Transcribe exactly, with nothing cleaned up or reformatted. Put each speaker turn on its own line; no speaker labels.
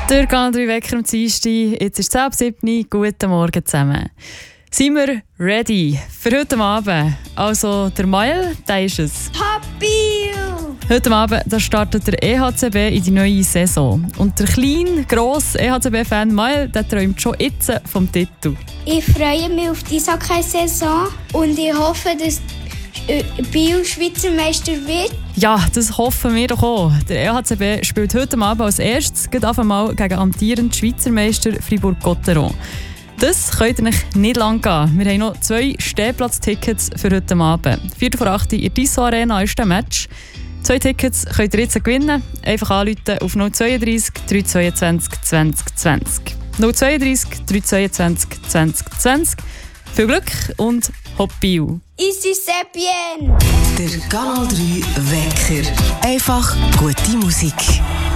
Der Kanal drei Wecker am Dienstag. Jetzt ist es halb sieben. Guten Morgen zusammen. Sind wir ready für heute Abend? Also der Mael, der ist es.
Happy!
Heute Abend da startet der E H C B in die neue Saison. Und der kleine, grosse E H C B-Fan Mael, der träumt schon jetzt vom Titel.
Ich freue mich auf die Eishockey-Saison und ich hoffe, dass Biel Schweizer Meister wird.
Ja, das hoffen wir doch auch. Der E H C B spielt heute Abend als erstes gleich auf einmal gegen amtierenden Schweizer Meister Fribourg-Gotteron. Das könnt ihr euch nicht lang gehen. Wir haben noch zwei Stehplatztickets für heute Abend. Viertel vor acht in der Tissot Arena ist der Match. Zwei Tickets könnt ihr jetzt gewinnen. Einfach anrufen auf null zwei drei drei zweiundzwanzig zwanzig zwanzig. null zwei drei drei zweiundzwanzig zwanzig zwanzig. Viel Glück und Hopp Biel!
Easy Sepien!
Der Kanal drei Wecker. Einfach gute Musik.